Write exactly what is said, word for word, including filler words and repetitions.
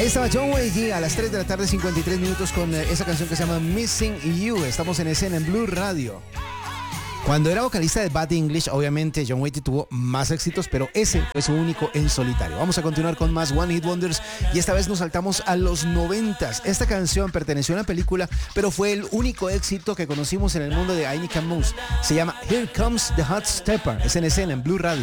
Ahí estaba John Wayne a las tres de la tarde, cincuenta y tres minutos, con eh, esa canción que se llama Missing You. Estamos en escena en Blue Radio. Cuando era vocalista de Bad English, obviamente John Waite tuvo más éxitos, pero ese fue su único en solitario. Vamos a continuar con más One Hit Wonders y esta vez nos saltamos a los noventas. Esta canción perteneció a una película, pero fue el único éxito que conocimos en el mundo de I Need Can Moose. Se llama Here Comes the Hot Stepper. Es en escena en Blue Radio.